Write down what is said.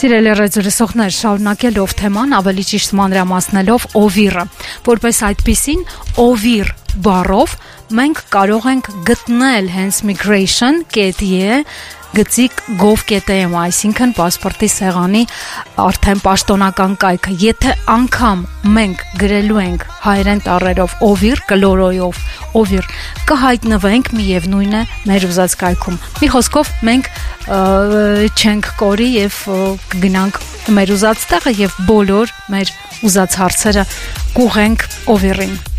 Սիրելի ռադիոլսողներ, շարունակելով թեման, ավելի ճիշտ մանրամասնելով օվիրը, որպես այդպիսին օվիր բառով մենք կարող ենք գտնել հենց migration.ie գծիկ gov.am, այսինքն պասպորտի սեղանի արդեն պաշտոնական կայքը։ Եթե անգամ մենք գրելու ենք հայերեն տառերով օվիր, կլորոյով օվիր, կհայտնվենք միևնույն է մեր ուզած կայքում։ Մի խոսքով մենք չենք կորի եւ կգնանք մեր ուզած տեղը եւ բոլոր մեր ուզած հարցերը կուղենք օվիրին։